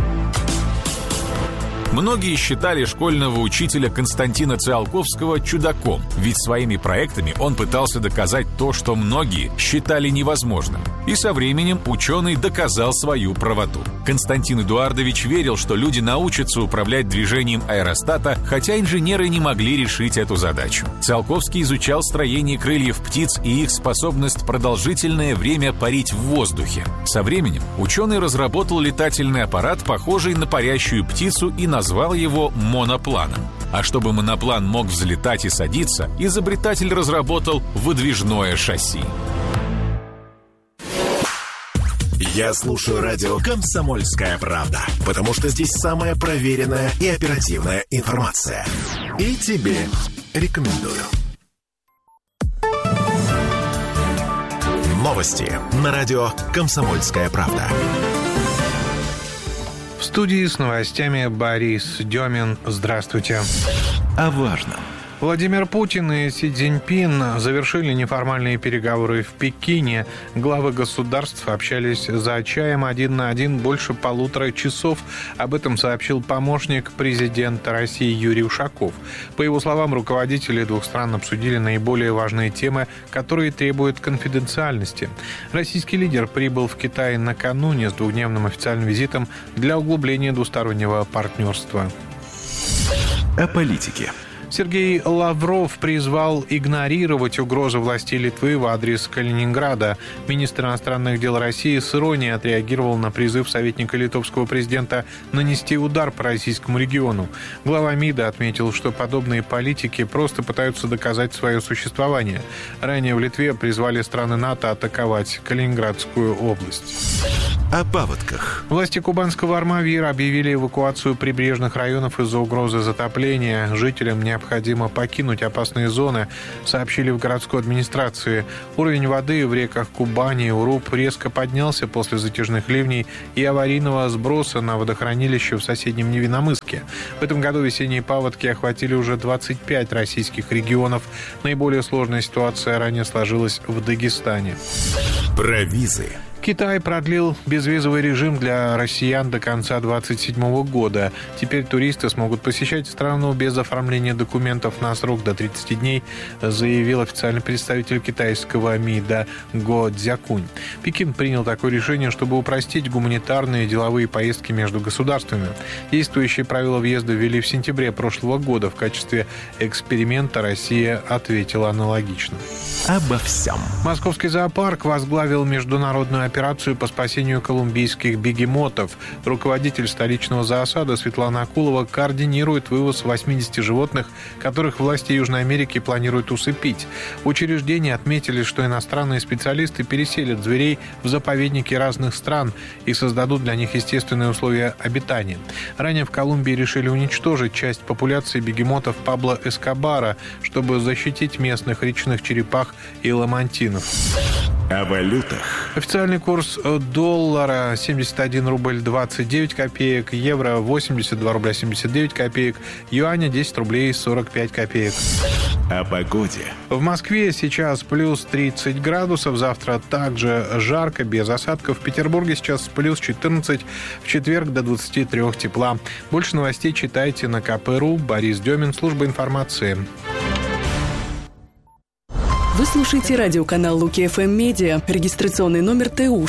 Многие считали школьного учителя Константина Циолковского чудаком, ведь своими проектами он пытался доказать то, что многие считали невозможным. И со временем ученый доказал свою правоту. Константин Эдуардович верил, что люди научатся управлять движением аэростата, хотя инженеры не могли решить эту задачу. Циолковский изучал строение крыльев птиц и их способность продолжительное время парить в воздухе. Со временем ученый разработал летательный аппарат, похожий на парящую птицу, и назвал его монопланом. А чтобы моноплан мог взлетать и садиться, изобретатель разработал выдвижное шасси. Я слушаю радио «Комсомольская правда», потому что здесь самая проверенная и оперативная информация. И тебе рекомендую. Новости на радио «Комсомольская правда». В студии с новостями Борис Демин. Здравствуйте. О важном. Владимир Путин и Си Цзиньпин завершили неформальные переговоры в Пекине. Главы государств общались за чаем 1 на 1 больше 1,5 часов. Об этом сообщил помощник президента России Юрий Ушаков. По его словам, руководители двух стран обсудили наиболее важные темы, которые требуют конфиденциальности. Российский лидер прибыл в Китай накануне с двухдневным официальным визитом для углубления двустороннего партнерства. О политике. Сергей Лавров призвал игнорировать угрозы властей Литвы в адрес Калининграда. Министр иностранных дел России с иронией отреагировал на призыв советника литовского президента нанести удар по российскому региону. Глава МИДа отметил, что подобные политики просто пытаются доказать свое существование. Ранее в Литве призвали страны НАТО атаковать Калининградскую область. О паводках. Власти Кубанского Армавира объявили эвакуацию прибрежных районов из-за угрозы затопления. Жителям необходимо покинуть опасные зоны, сообщили в городской администрации. Уровень воды в реках Кубани и Уруб резко поднялся после затяжных ливней и аварийного сброса на водохранилище в соседнем Невиномысске. В этом году весенние паводки охватили уже 25 российских регионов. Наиболее сложная ситуация ранее сложилась в Дагестане. Про визы. Китай продлил безвизовый режим для россиян до конца 2027 года. Теперь туристы смогут посещать страну без оформления документов на срок до 30 дней, заявил официальный представитель китайского МИДа Го Цзякунь. Пекин принял такое решение, чтобы упростить гуманитарные и деловые поездки между государствами. Действующие правила въезда ввели в сентябре прошлого года. В качестве эксперимента Россия ответила аналогично. Обо всем. Московский зоопарк возглавил международную операцию по спасению колумбийских бегемотов. Руководитель столичного зоосада Светлана Акулова координирует вывоз 80 животных, которых власти Южной Америки планируют усыпить. Учреждения отметили, что иностранные специалисты переселят зверей в заповедники разных стран и создадут для них естественные условия обитания. Ранее в Колумбии решили уничтожить часть популяции бегемотов Пабло Эскобара, чтобы защитить местных речных черепах и ламантинов. О валютах. Официальный курс доллара 71 рубль 29 копеек, евро 82 рубля 79 копеек, юаня 10 рублей 45 копеек. О погоде. В Москве сейчас плюс 30 градусов, завтра также жарко, без осадков. В Петербурге сейчас плюс 14, в четверг до 23 тепла. Больше новостей читайте на КП.ру. Борис Демин, служба информации. Вы слушаете радиоканал Луки ФМ Медиа. Регистрационный номер ТУ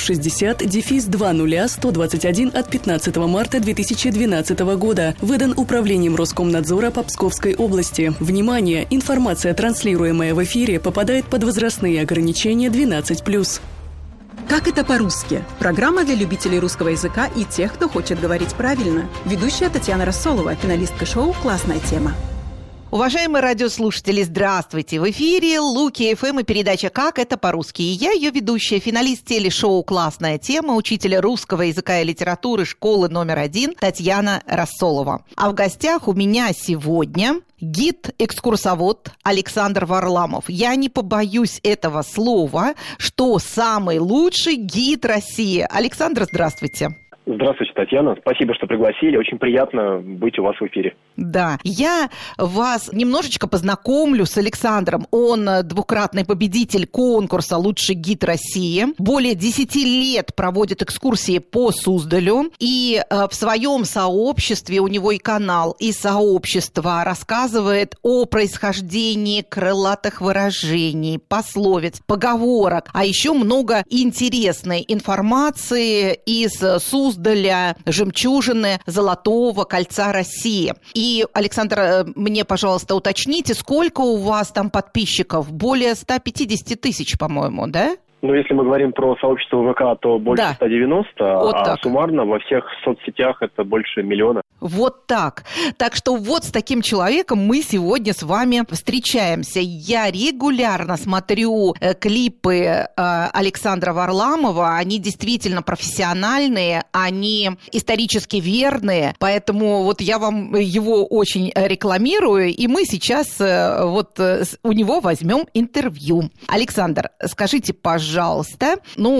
60-20-121 от 15 марта 2012 года. Выдан Управлением Роскомнадзора по Псковской области. Внимание! Информация, транслируемая в эфире, попадает под возрастные ограничения 12+. «Как это по-русски?» Программа для любителей русского языка и тех, кто хочет говорить правильно. Ведущая Татьяна Рассолова, финалистка шоу «Классная тема». Уважаемые радиослушатели, здравствуйте! В эфире Луки ФМ и передача «Как это по-русски». И я, ее ведущая, финалист телешоу «Классная тема», учитель русского языка и литературы школы номер 1 Татьяна Рассолова. А в гостях у меня сегодня гид-экскурсовод Александр Варламов. Я не побоюсь этого слова, что самый лучший гид России. Александр, здравствуйте! Здравствуйте, Татьяна. Спасибо, что пригласили. Очень приятно быть у вас в эфире. Да, я вас немножечко познакомлю с Александром. Он двукратный победитель конкурса «Лучший гид России». Более 10 лет проводит экскурсии по Суздалю. И в своем сообществе, у него и канал, и сообщество, рассказывает о происхождении крылатых выражений, пословиц, поговорок. А еще много интересной информации из Суздаля, жемчужины Золотого кольца России. И, Александр, мне, пожалуйста, уточните, сколько у вас там подписчиков? Более 150 тысяч, по-моему, да? Ну, если мы говорим про сообщество ВК, то больше 190, вот а так. Суммарно во всех соцсетях это больше 1 миллиона. Вот так. Так что вот с таким человеком мы сегодня с вами встречаемся. Я регулярно смотрю клипы Александра Варламова. Они действительно профессиональные, они исторически верные, поэтому вот я вам его очень рекламирую, и мы сейчас вот у него возьмем интервью. Александр, скажите, пожалуйста,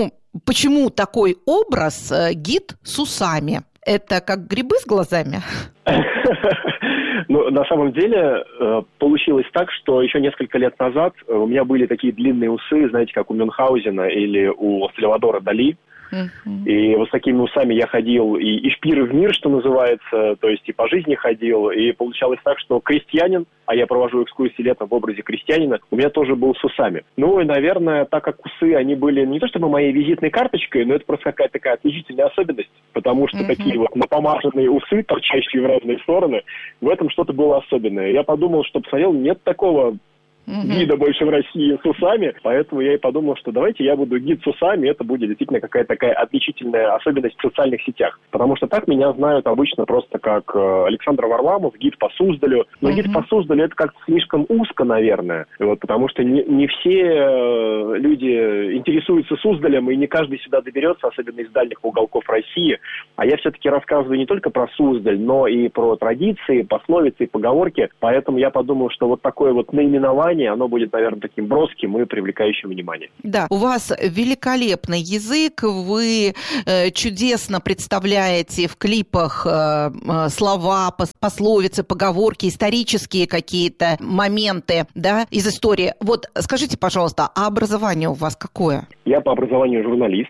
почему такой образ гид с усами? Это как грибы с глазами? Ну, на самом деле, получилось так, что еще несколько лет назад у меня были такие длинные усы, знаете, как у Мюнхгаузена или у Сальвадора Дали. И вот с такими усами я ходил и шпиры в мир, что называется, то есть и по жизни ходил, и получалось так, что крестьянин, а я провожу экскурсии летом в образе крестьянина, у меня тоже был с усами. Ну и, наверное, так как усы, они были не то чтобы моей визитной карточкой, но это просто какая-то такая отличительная особенность, потому что такие вот напомаженные усы, торчащие в разные стороны, в этом что-то было особенное. Я подумал, что посмотрел, нет такого гида больше в России с усами, поэтому я и подумал, что давайте я буду гид с усами, это будет действительно какая-то такая отличительная особенность в социальных сетях. Потому что так меня знают обычно просто как Александр Варламов, гид по Суздалю. Но гид по Суздалю это как-то слишком узко, наверное, вот, потому что не все люди интересуются Суздалем, и не каждый сюда доберется, особенно из дальних уголков России. А я все-таки рассказываю не только про Суздаль, но и про традиции, пословицы и поговорки, поэтому я подумал, что вот такое вот наименование, оно будет, наверное, таким броским и привлекающим внимание. Да, у вас великолепный язык, вы чудесно представляете в клипах слова, пословицы, поговорки, исторические какие-то моменты, да, из истории. Вот скажите, пожалуйста, а образование у вас какое? Я по образованию журналист.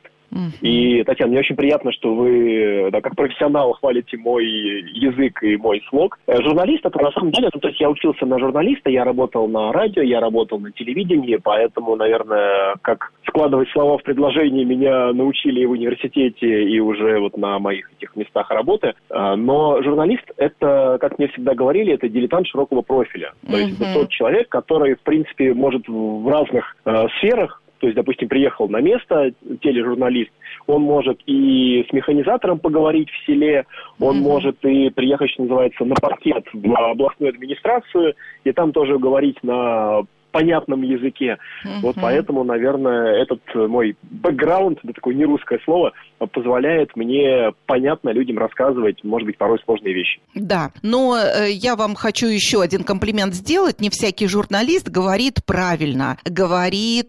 И, Татьяна, мне очень приятно, что вы, да, как профессионал, хвалите мой язык и мой слог. Журналист, это на самом деле, то есть я учился на журналиста, я работал на радио, я работал на телевидении, поэтому, наверное, как складывать слова в предложение меня научили и в университете, и уже вот на моих этих местах работы. Но журналист, это, как мне всегда говорили, это дилетант широкого профиля. То есть это тот человек, который, в принципе, может в разных сферах, то есть, допустим, приехал на место тележурналист, он может и с механизатором поговорить в селе, он может и приехать, что называется, на паркет в областную администрацию, и там тоже говорить на понятном языке. Вот поэтому, наверное, этот мой бэкграунд, это такое нерусское слово, позволяет мне понятно людям рассказывать, может быть, порой сложные вещи. Да, но я вам хочу еще один комплимент сделать. Не всякий журналист говорит правильно, говорит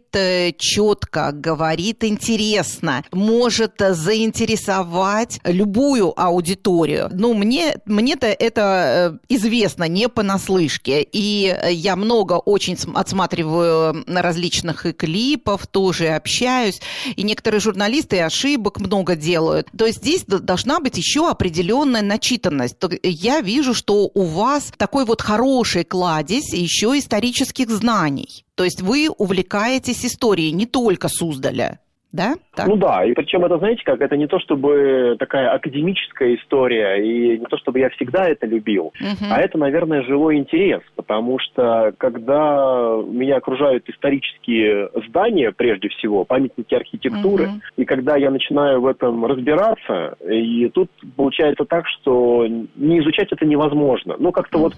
четко, говорит интересно, может заинтересовать любую аудиторию. Ну, мне-то это известно не понаслышке, и я много очень отсматриваю различных и клипов, тоже общаюсь, и некоторые журналисты ошибок много делают. То есть здесь должна быть еще определенная начитанность. Я вижу, что у вас такой вот хороший кладезь еще исторических знаний. То есть вы увлекаетесь историей не только Суздаля. Да? Так. Ну да, и причем это, знаете как, это не то чтобы такая академическая история, и не то чтобы я всегда это любил, а это, наверное, живой интерес, потому что когда меня окружают исторические здания, прежде всего, памятники архитектуры, и когда я начинаю в этом разбираться, и тут получается так, что не изучать это невозможно. Ну как-то вот,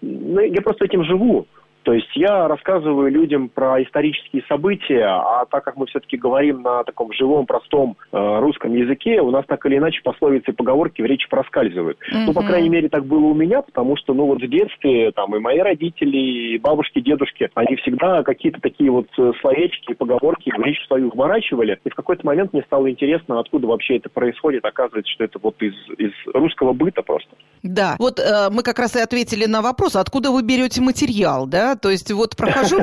я просто этим живу. То есть я рассказываю людям про исторические события, а так как мы все-таки говорим на таком живом, простом русском языке, у нас так или иначе пословицы и поговорки в речи проскальзывают. Ну, по крайней мере, так было у меня, потому что, ну, вот в детстве там и мои родители, и бабушки, дедушки, они всегда какие-то такие вот словечки и поговорки в речь свою вморачивали. И в какой-то момент мне стало интересно, откуда вообще это происходит. Оказывается, что это вот из русского быта просто. Да, вот мы как раз и ответили на вопрос, откуда вы берете материал, да? То есть вот прохожу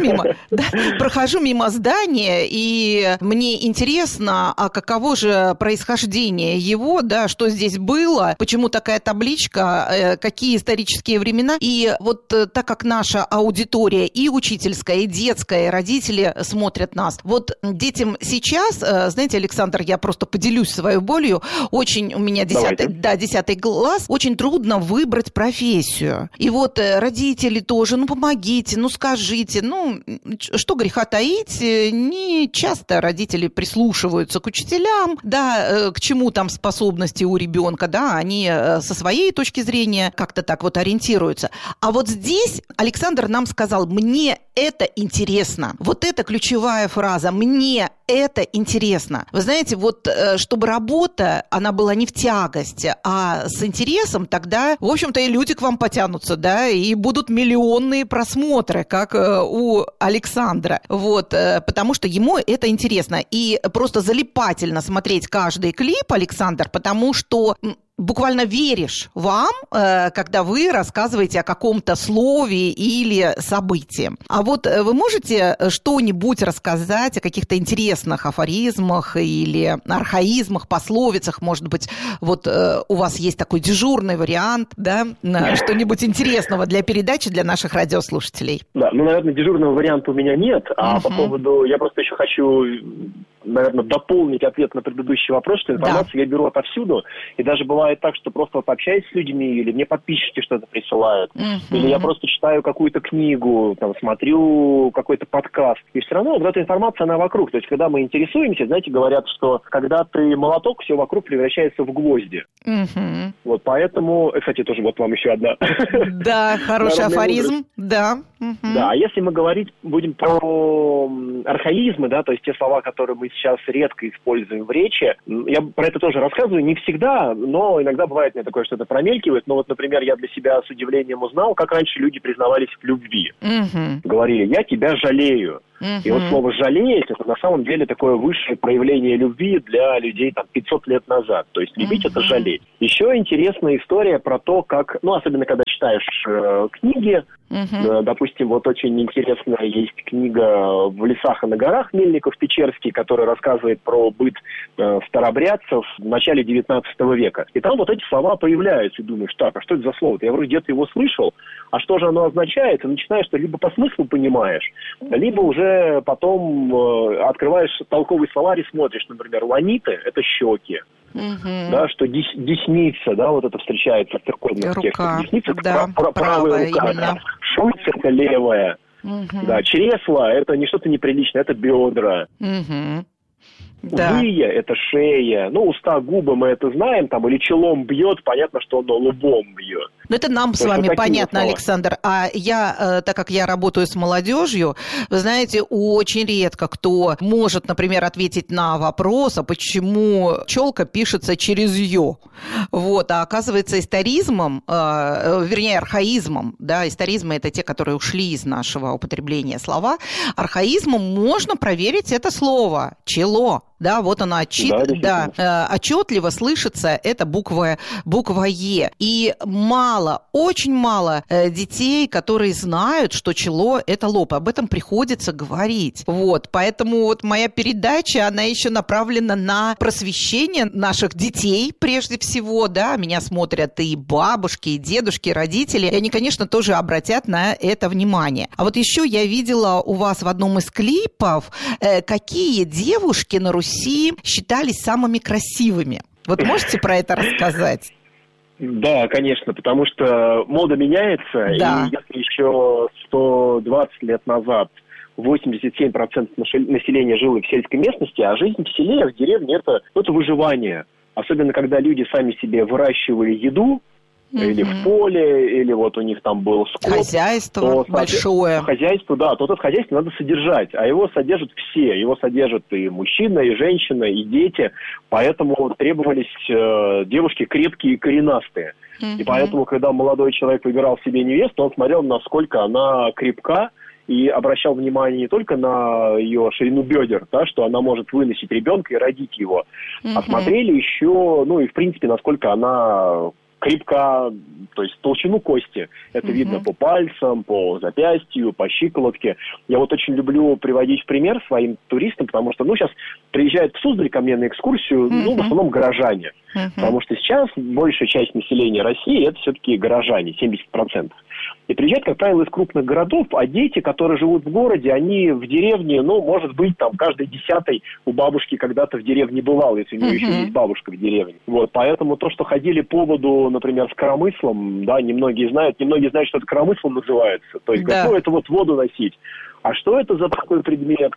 мимо здания, и мне интересно, а каково же происхождение его, да, что здесь было, почему такая табличка, какие исторические времена. И вот так как наша аудитория и учительская, и детская, и родители смотрят нас, вот детям сейчас, знаете, Александр, я просто поделюсь своей болью, очень у меня 10 класс, очень трудно выбрать профессию. И вот родители тоже, ну помогите, ну скажите, ну что греха таить, не часто родители прислушиваются к учителям, да, к чему там способности у ребенка, да, они со своей точки зрения как-то так вот ориентируются. А вот здесь Александр нам сказал, мне это интересно. Вот это ключевая фраза, мне это интересно. Вы знаете, вот чтобы работа, она была не в тягость, а с интересом, тогда, в общем-то, и люди к вам потянутся, да, и будут миллионные просмотры, как у Александра, вот, потому что ему это интересно. И просто залипательно смотреть каждый клип, Александр, потому что буквально веришь вам, когда вы рассказываете о каком-то слове или событии. А вот вы можете что-нибудь рассказать о каких-то интересных афоризмах или архаизмах, пословицах? Может быть, вот у вас есть такой дежурный вариант, да? Что-нибудь интересного для передачи, для наших радиослушателей? Да, наверное, дежурного варианта у меня нет. А по поводу... Я просто еще хочу, наверное, дополнить ответ на предыдущий вопрос, что информацию я беру отовсюду. И даже бывает так, что просто вот общаюсь с людьми, или мне подписчики что-то присылают, или я просто читаю какую-то книгу, там, смотрю какой-то подкаст. И все равно вот эта информация, она вокруг. То есть, когда мы интересуемся, знаете, говорят, что когда ты молоток, все вокруг превращается в гвозди. Вот поэтому... Кстати, тоже вот вам еще одна. Да, хороший афоризм. Да. Да, а если мы говорить будем про архаизмы, да, то есть те слова, которые мы сейчас редко используем в речи, я про это тоже рассказываю, не всегда, но иногда бывает мне такое, что-то промелькивает. Но вот, например, я для себя с удивлением узнал, как раньше люди признавались в любви. Говорили: я тебя жалею. И вот слово «жалеть» — это на самом деле такое высшее проявление любви для людей там 500 лет назад. То есть любить — это жалеть. Еще интересная история про то, как, ну, особенно когда читаешь книги, допустим, вот очень интересная есть книга «В лесах и на горах» Мельников-Печерский, которая рассказывает про быт старобрядцев в начале 19 века. И там вот эти слова появляются, и думаешь: так, а что это за слово? Я вроде где-то его слышал, а что же оно означает? И начинаешь, что либо по смыслу понимаешь, либо уже потом открываешь толковый словарь и смотришь, например, ланиты — это щеки. Да, что десница, да, вот это встречается в церковных текстах. Десница — это правая рука. Да. Шульц — это левая. Да, чресло — это не что-то неприличное, это бедра. Выя — это шея. Ну, уста, губы мы это знаем, там, или челом бьет, понятно, что оно лбом бьет. Ну, это нам с вами понятно, Александр. А я, так как я работаю с молодежью, вы знаете, очень редко кто может, например, ответить на вопрос, а почему челка пишется через «ё». Вот, а оказывается, историзмом, вернее, архаизмом, да, историзмы — это те, которые ушли из нашего употребления слова, архаизмом можно проверить это слово «чело». Да, вот она отчетливо слышится, это буква Е. И очень мало детей, которые знают, что чело – это лоб. Об этом приходится говорить. Вот, поэтому вот моя передача, она еще направлена на просвещение наших детей, прежде всего, да. Меня смотрят и бабушки, и дедушки, и родители, и они, конечно, тоже обратят на это внимание. А вот еще я видела у вас в одном из клипов, какие девушки на Руси считались самыми красивыми. Вот можете про это рассказать? Да, конечно, потому что мода меняется, да. И если еще 120 лет назад 87% населения жило в сельской местности, а жизнь в селе, в деревне — это выживание. Особенно, когда люди сами себе выращивали еду, или в поле, или вот у них там был скот. Хозяйство большое. Хозяйство, да, то это хозяйство надо содержать, а его содержат все. Его содержат и мужчина, и женщина, и дети. Поэтому требовались девушки крепкие и коренастые. И поэтому, когда молодой человек выбирал себе невесту, он смотрел, насколько она крепка, и обращал внимание не только на ее ширину бедер, да, что она может выносить ребенка и родить его, а смотрели еще, ну и в принципе, насколько она крепка, то есть толщину кости. Это видно по пальцам, по запястью, по щиколотке. Я вот очень люблю приводить в пример своим туристам, потому что, сейчас приезжают в Суздаль ко мне на экскурсию, в основном горожане. Потому что сейчас большая часть населения России — это все-таки горожане, 70%. И приезжают, как правило, из крупных городов, а дети, которые живут в городе, они в деревне, может быть, там каждый 10-й у бабушки когда-то в деревне бывал, если у нее еще есть бабушка в деревне. Вот, поэтому то, что ходили по воду, например, с коромыслом, да, немногие знают, что это коромыслом называется. То есть, это вот воду носить. А что это за такой предмет?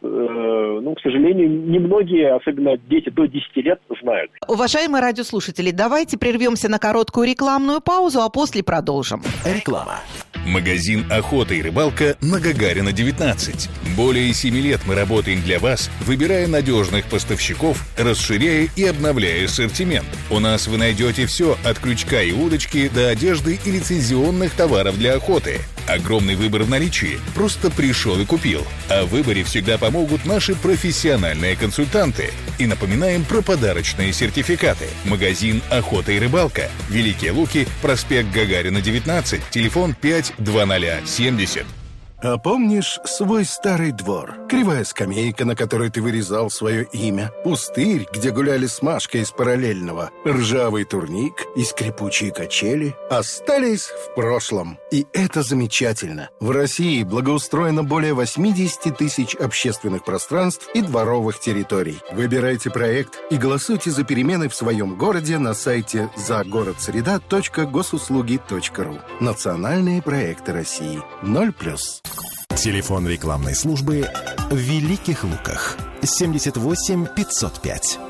К сожалению, немногие, особенно дети до 10 лет, знают. Уважаемые радиослушатели, давайте прервемся на короткую рекламную паузу, а после продолжим. Реклама. Магазин «Охота и рыбалка» на Гагарина, 19. Более 7 лет мы работаем для вас, выбирая надежных поставщиков, расширяя и обновляя ассортимент. У нас вы найдете все от крючка и удочки до одежды и лицензионных товаров для охоты. Огромный выбор в наличии. Просто пришел и купил. О выборе всегда помогут наши профессиональные консультанты. И напоминаем про подарочные сертификаты. Магазин «Охота и рыбалка». Великие Луки, проспект Гагарина, 19. Телефон 52070. А помнишь свой старый двор? Кривая скамейка, на которой ты вырезал свое имя, пустырь, где гуляли с Машкой из параллельного, ржавый турник и скрипучие качели остались в прошлом. И это замечательно. В России благоустроено более 80 тысяч общественных пространств и дворовых территорий. Выбирайте проект и голосуйте за перемены в своем городе на сайте загородсреда.госуслуги.ру. Национальные проекты России. 0+. Телефон рекламной службы в Великих Луках. 78 505.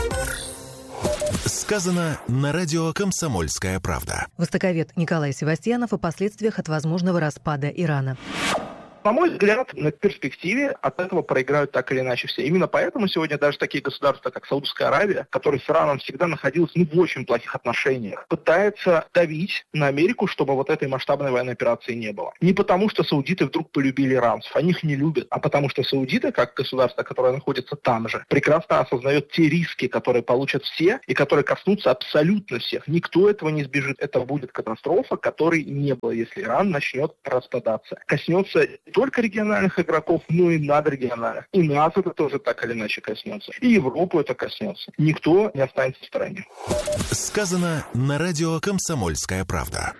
Сказано на радио «Комсомольская правда». Востоковед Николай Севастьянов о последствиях от возможного распада Ирана. На мой взгляд, на перспективе от этого проиграют так или иначе все. Именно поэтому сегодня даже такие государства, как Саудовская Аравия, которая с Ираном всегда находилась в очень плохих отношениях, пытается давить на Америку, чтобы вот этой масштабной военной операции не было. Не потому, что саудиты вдруг полюбили иранцев, они их не любят, а потому что саудиты, как государство, которое находится там же, прекрасно осознает те риски, которые получат все и которые коснутся абсолютно всех. Никто этого не избежит. Это будет катастрофа, которой не было, если Иран начнет распадаться. Коснется только региональных игроков, но и надрегиональных. И нас это тоже так или иначе коснется. И Европу это коснется. Никто не останется в стороне. Сказано на радио «Комсомольская правда».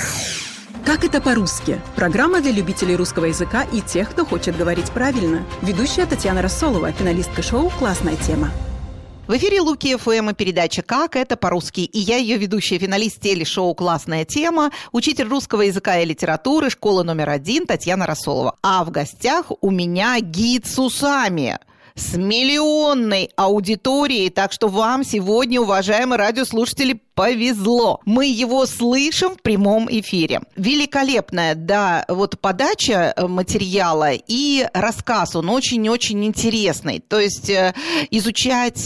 «Как это по-русски» – программа для любителей русского языка и тех, кто хочет говорить правильно. Ведущая Татьяна Рассолова, финалистка шоу «Классная тема». В эфире Луки ФМ и передача «Как это по-русски». И я, ее ведущая, финалист телешоу «Классная тема», учитель русского языка и литературы, школа номер 1 Татьяна Рассолова. А в гостях у меня гид с усами, с миллионной аудиторией. Так что вам сегодня, уважаемые радиослушатели, повезло. Мы его слышим в прямом эфире. Великолепная, да, вот подача материала и рассказ, он очень-очень интересный. То есть изучать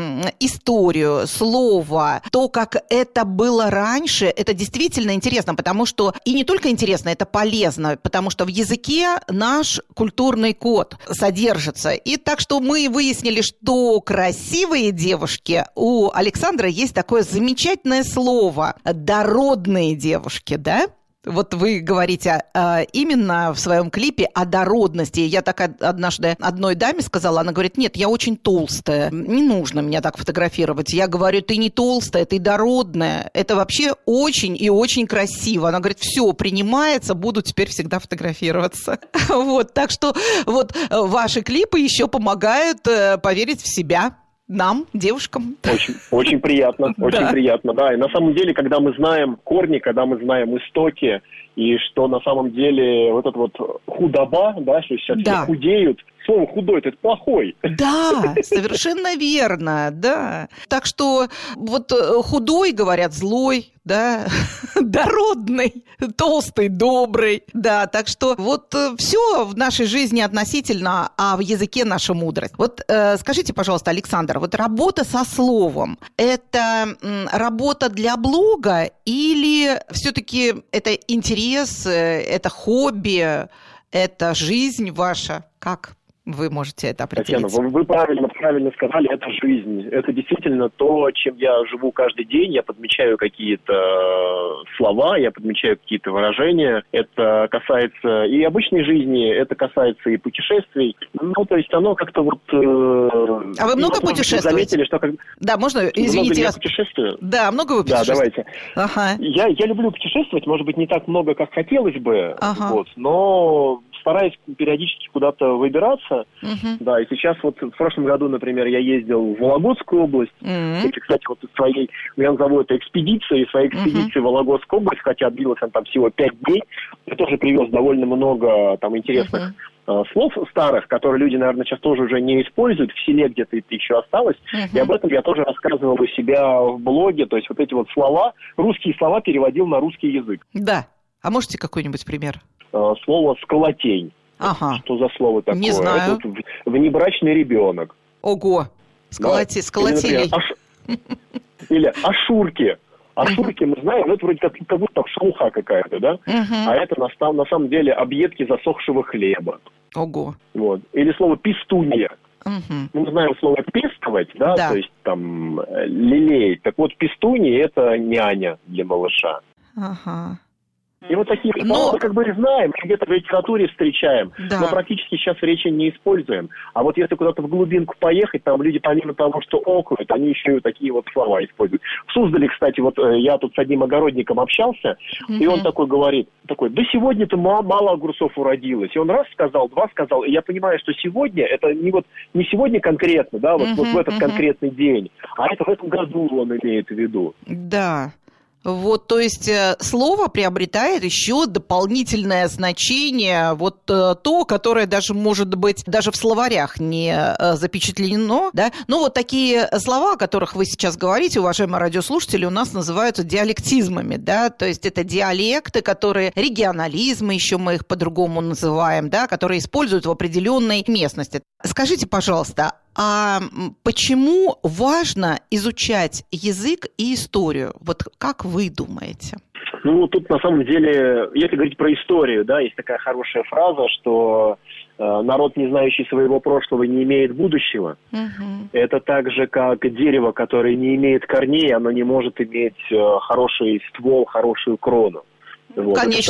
историю, слово, то, как это было раньше, это действительно интересно, потому что, и не только интересно, это полезно, потому что в языке наш культурный код содержится. И так что мы выяснили, что красивые девушки, у Александра есть такое замечательное слово «дородные девушки», да? Вот вы говорите именно в своем клипе о дородности. Я так однажды одной даме сказала, она говорит: нет, я очень толстая, не нужно меня так фотографировать. Я говорю: ты не толстая, ты дородная. Это вообще очень и очень красиво. Она говорит: все, принимается, буду теперь всегда фотографироваться. Вот, так что вот ваши клипы еще помогают поверить в себя. Нам, девушкам. Очень приятно, очень приятно, да. И на самом деле, когда мы знаем корни, когда мы знаем истоки, и что на самом деле вот эта вот худоба, да, что сейчас все худеют, слово «худой» — это плохой. Да, совершенно верно, да. Так что вот худой, говорят, злой, да, дородный, толстый, добрый, да. Так что вот все в нашей жизни относительно, а в языке наша мудрость. Вот скажите, пожалуйста, Александр, вот работа со словом – это работа для блога или все-таки это интерес, это хобби, это жизнь ваша? Как вы можете это определить? Татьяна, вы правильно сказали, это жизнь. Это действительно то, чем я живу каждый день. Я подмечаю какие-то слова, я подмечаю какие-то выражения. Это касается и обычной жизни, это касается и путешествий. Ну, то есть оно как-то вот... А вы много путешествуете? Заметили, что... Да, можно, извините. Я путешествую? Да, много вы путешествуете? Да, давайте. Ага. Я люблю путешествовать, может быть, не так много, как хотелось бы, вот, но... стараюсь периодически куда-то выбираться. Да, и сейчас вот в прошлом году, например, я ездил в Вологодскую область. И, кстати, вот я назову это экспедицией, своей экспедиции в Вологодскую область, хотя длилась она там всего 5 дней. Я тоже привез довольно много там интересных слов старых, которые люди, наверное, сейчас тоже уже не используют, в селе где-то это еще осталось. И об этом я тоже рассказывал у себя в блоге. То есть вот эти вот слова, русские слова переводил на русский язык. Да. А можете какой-нибудь пример? Слово «сколотень». Ага. Что за слово такое? Не знаю. Это внебрачный ребенок. Ого. Сколотили. Или ашурки. Ашурки мы знаем, это вроде как будто там шелуха какая-то, да? А это на самом деле объедки засохшего хлеба. Ого. Вот. Или слово «пестунья». Мы знаем слово «пестовать», да, то есть там лелеять. Так вот, пестунья – это няня для малыша. Ага. И вот такие слова мы как бы знаем, где-то в литературе встречаем, но практически сейчас в речи не используем. А вот если куда-то в глубинку поехать, там люди помимо того, что окают, они еще и такие вот слова используют. В Суздале, кстати, вот я тут с одним огородником общался, и он такой говорит, да сегодня-то мало огурцов уродилось. И он раз сказал, два сказал, и я понимаю, что сегодня, это не сегодня конкретно, да, вот в этот конкретный день, а это в этом году он имеет в виду. Да. Вот, то есть слово приобретает еще дополнительное значение, вот то, которое даже может быть даже в словарях не запечатлено, да. Ну, вот такие слова, о которых вы сейчас говорите, уважаемые радиослушатели, у нас называются диалектизмами, да, то есть это диалекты, которые, регионализмы еще мы их по-другому называем, да, которые используют в определенной местности. Скажите, пожалуйста, а почему важно изучать язык и историю? Вот как вы думаете? Ну, тут на самом деле, если говорить про историю, да, есть такая хорошая фраза, что народ, не знающий своего прошлого, не имеет будущего. Это так же, как дерево, которое не имеет корней, оно не может иметь хороший ствол, хорошую крону. Вот. Конечно.